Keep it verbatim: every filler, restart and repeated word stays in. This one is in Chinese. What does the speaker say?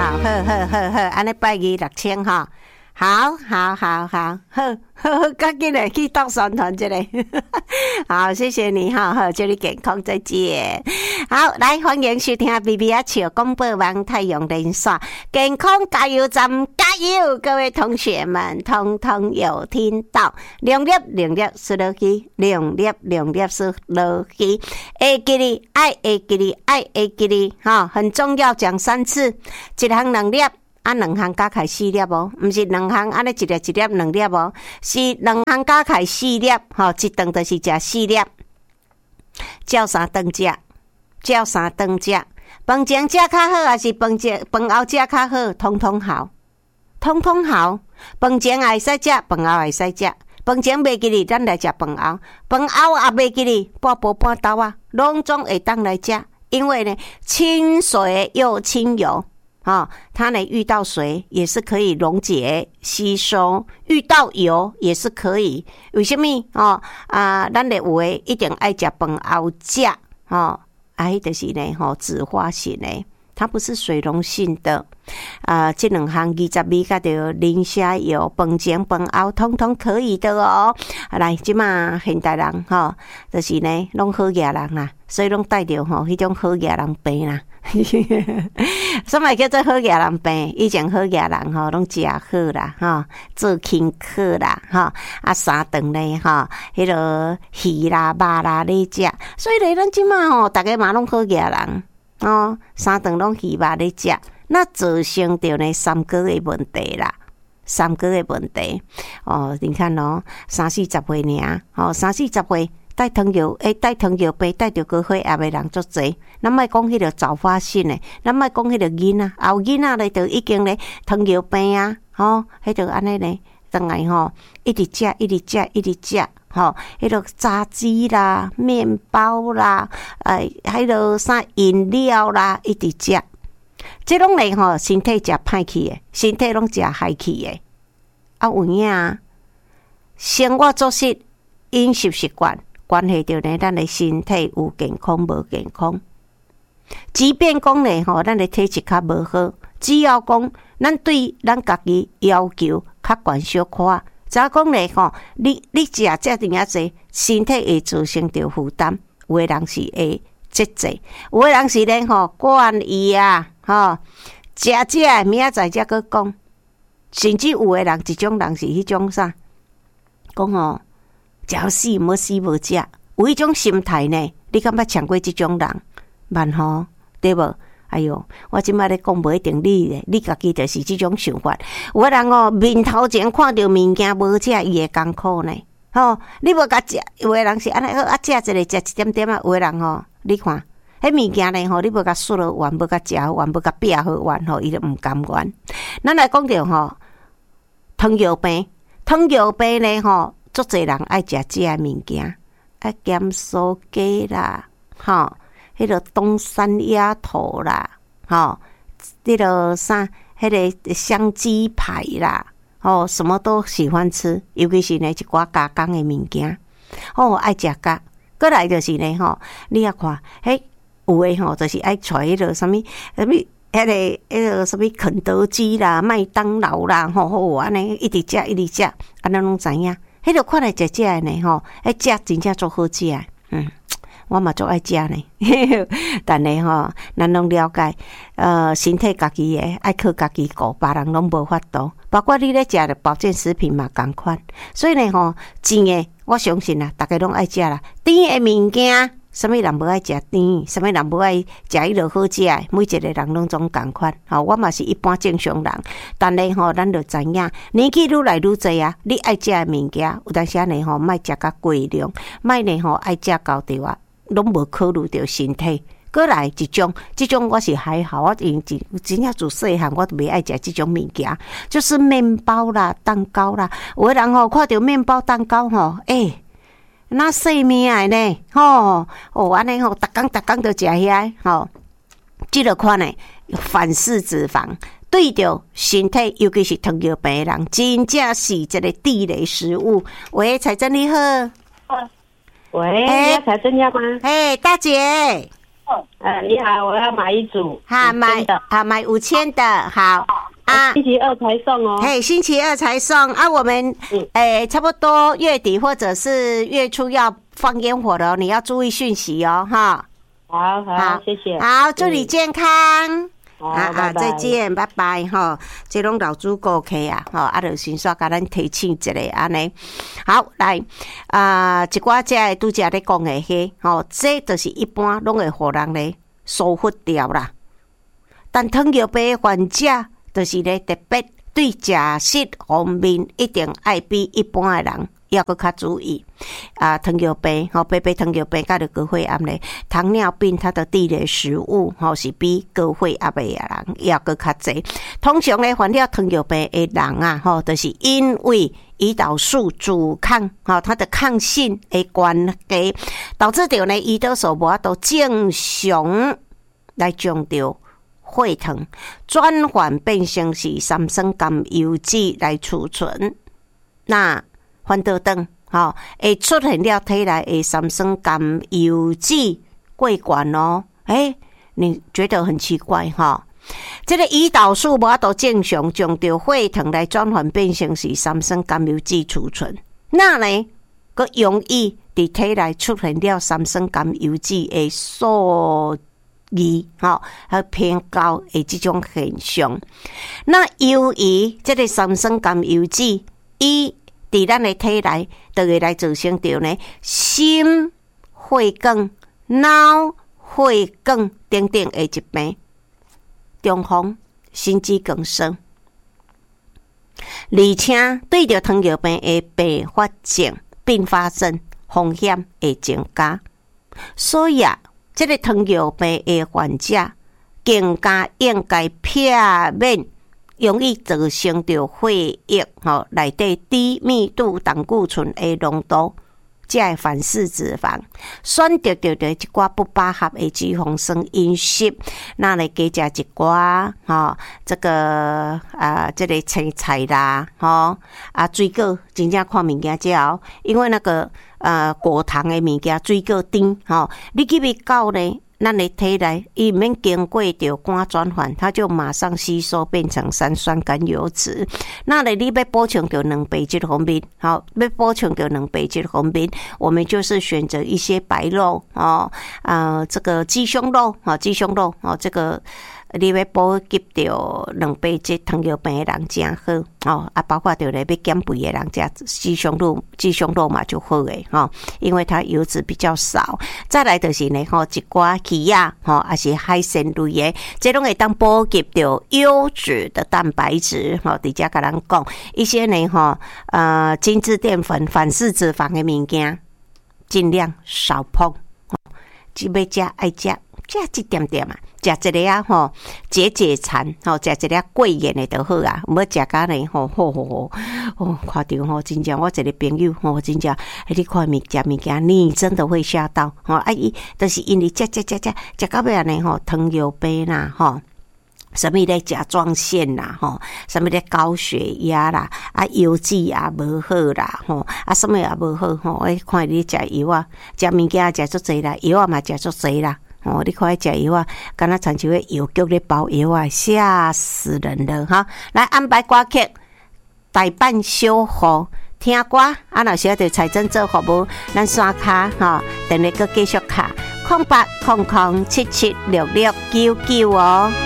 好好好好，安尼拜二六千哈。好好好好好好，赶紧来去当宣传这个。好，谢谢你哈，好，祝你健康，再见。好，来欢迎收听 B B 啊笑广播网太阳连线健康加油站，加油！各位同学们，通通有听到，两粒两粒输落去，两粒两粒输落去，会记哩，爱会记哩，爱会记哩，哈，很重要，讲三次，一项两粒。啊，两项加起来四粒无，毋是两项安尼一粒一粒两粒无，是两项加起来四粒，吼，一顿就是食四粒。照三顿食，照三顿食，饭前食较好，还是饭前饭后食较好？通通好，通通好。饭前也会使食，饭后也会使食。饭前袂记哩，咱来食饭后；饭后也袂记哩，半晡半豆啊，拢总会当来食。因为呢，清水又清油。哦，它呢遇到水也是可以溶解吸收，遇到油也是可以。为什么？哦啊，咱咧有诶一定爱食饭后食，哦，啊，迄就是呢，吼、哦，紫花型诶，它不是水溶性的。啊，这两项二十米甲着磷虾油，饭前饭后通通可以的哦。来，即马现代人吼、哦，就是呢，拢好野人啦，所以拢带着吼迄种好野人病啦。什么叫做好野人病？以前好野人吼，拢食好啦，吼，做轻课啦，吼，啊三顿咧，吼，迄个鱼啦、肉啦咧食，所以咧，咱即马吼，逐个嘛拢好野人哦，三顿拢鱼肉咧食，那造成着呢三高的问题啦。三高的问题哦，你看哦，三四十岁尔，哦，三四十岁。带糖尿诶，带糖尿病带着高血压的人足侪。咱莫讲迄个早发性诶，咱莫讲迄个囡仔，后囡仔咧就已經咧糖尿病啊，吼，迄就安尼咧，当来吼，一直食，一直食，一直食，吼，迄个炸鸡啦、面包啦，诶，迄个啥饮料啦，一直食，即拢咧吼，身體食歹去诶，身體拢食害去诶，啊有影啊，生活作息、饮食習慣。關係到呢，咱的身體有健康無健康。即便講呢，吼，咱的體質較無好，只要講咱對咱家己要求較懸小可，只要講呢，吼，你你食遮爾濟，身體會造成着負擔。有的人是會節制，有的人是呢，吼，慣伊啊，吼，食食明仔載才閣講，甚至有的人一種人是迄種啥，講吼。食死无死无食，有一种心态呢，你感觉像过这种人，蛮好，对无？哎哟，我即摆咧讲无一定你咧，你家己就是这种想法。有个人哦，面头前看到物件无食，伊会艰苦呢。吼、哦，你无甲食，有个人是安尼，啊食一个食一点点啊。有个人吼、哦，你看，迄物件咧吼，你无甲输了完，无甲食好完，无甲饼好完吼，伊就毋甘愿。咱来讲着吼，糖尿病，糖尿病咧吼。足侪人爱食这些物件，爱咸酥鸡啦，吼，迄个东山鸭头啦，吼，迄个啥，迄个香鸡排啦，哦，什么都喜欢吃，尤其是呢一寡加工的物件，哦，爱食甲。过来就是呢，吼，你也看，迄有诶吼，就是爱揣迄个什么什么。迄个、迄个什么肯德基啦、麦当劳啦，吼吼，安尼一直食一直食，安尼拢知影。迄个看来食食诶呢，吼，迄食真正足好食诶，嗯，我嘛足爱食呢。但呢，吼，咱拢了解，呃，身体家己诶，爱靠家己顾，别人拢无法度。包括你咧食的保健食品嘛，共款。所以呢，吼，甜诶，我相信啦，大家拢爱食啦。甜诶物件。什么人无爱食甜？什么人无爱食迄落好食？每一个人拢总共款。吼，我嘛是一般正常人，但呢吼，咱就知影年纪愈来愈侪啊。你爱食的物件，有当时呢吼，莫食甲过量，莫呢吼爱食到着啊，拢无考虑到身体。过来一种，这种我是还好，我因真真正自细汉我都袂爱食这种物件，就是面包啦、蛋糕啦。有的人吼看到面包、蛋糕吼，诶、欸。那细命诶呢，吼哦，安尼吼，逐工逐工都食遐，吼，即个款呢，反式脂肪对着身体，尤其是糖尿病诶人，真正是一个地雷食物。喂，彩珍你好， 喂，你好，彩珍要吗？ 哎，大姐， 呃，你好，我要买一组。 好，买好买五千的，好啊。 星期二才送哦。 嘿，星期二才送啊。我们嗯，诶，差不多月底或者是月初要放烟火了，你要注意讯息哦，哈。 好好，谢谢。 好，祝你健康。 好， 啊啊，再见，拜拜哈！这拢老主顾客啊，吼，啊，就先煞甲咱提醒一下安尼。好，来啊、呃，一寡遮拄则咧讲的迄，吼，这就是一般拢会互人咧疏忽掉啦。但糖尿病患者就是咧特别对食食方面一定爱比一般的人要搁较注意啊，糖尿病吼，贝贝糖尿病甲着高血压咧，糖尿病它的地雷食物吼是比高血压的人要搁较济。通常咧患了糖尿病的人啊，吼，就是因为胰岛素阻抗吼，它的抗性的关系，导致着呢胰岛素无法度正常来将着血糖转换变成是三酸甘油脂来储存，那反倒转吼，会出现了体内的三酸甘油脂过悬哦。诶、欸，你觉得很奇怪哈？这个胰岛素无法度正常将着血糖来转换变成是三酸甘油脂储存，那呢，佮容易伫体内出现了三酸甘油脂的数字吼，和偏高的这种现象。那由于这个三酸甘油脂，伊伫咱的体内，就会来造成着呢心血管、脑血管等等的疾病，中风、心肌梗塞，而且对着糖尿病的并发症、并发症风险会增加。所以啊，这个糖尿病的患者更加应该避免容易造成着血液吼内底低密度胆固醇的浓度，才会反式脂肪，选择着着一寡不饱和的脂肪酸饮食，那来加食一寡吼，这个啊，这个青菜啦，吼啊，水果真正看物件才，因为那个呃果糖的物件，水果甜吼，你去味到呢？咱的体内，伊免经过着肝转换，它就马上吸收变成三酸甘油脂。那呢，你要补充着两倍这方面，好，要补充着两倍这方面，我们就是选择一些白肉哦，啊、呃，这个鸡胸肉啊，鸡胸肉哦，这个你要补给着两倍这糖尿病的人真好哦，啊，包括着咧要减肥的人食鸡胸肉，鸡胸肉嘛就好诶哈、哦，因为它油脂比较少。再来就是呢，吼一寡鸡啊，吼还是海鲜类的，这拢会当补给着优质的蛋白质。吼，伫遮甲咱讲一些呢，吼呃精致淀粉、反式脂肪的物件，尽量少碰。只要食爱食，食一点点嘛。食一个啊吼，解解馋吼，食一个贵盐的就好啊，唔好食甲呢吼，吼吼吼，哦，看到吼，真正我一个朋友吼，真正，你看物食物件，你真的会吓到吼，啊伊就是因为食食食食食到尾安尼吼，糖尿病啦吼。什么咧甲状腺啦，吼，什么咧高血压啦，啊油脂也无好啦，吼，啊什么也无好，吼，哎，看你食药啊，食物件食足济啦，药啊嘛食足济啦。哦，你看食药啊，敢若亲像个药局咧包药啊，吓死人了哈！来安排歌曲，代办守护听歌，啊，若是要对财政做服务，咱刷卡哈，等你个继续卡，空八空空七七六六九九哦。